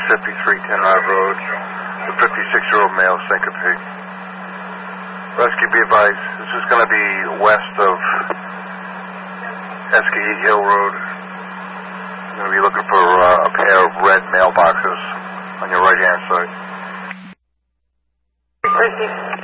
5310 Ave Road. The 56-year-old male syncope. Rescue, be advised, this is going to be west of Escahee Hill Road. You're going to be looking for a pair of red mailboxes on your right-hand side.